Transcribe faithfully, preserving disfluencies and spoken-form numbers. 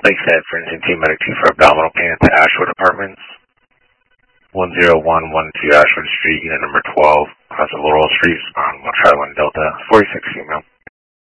Lakeside Forensic Team Medic two for abdominal pain at the Ashwood Apartments. one zero one one two Ashwood Street, unit number twelve, across Laurel Street, on one Charlie one Delta, forty-six female.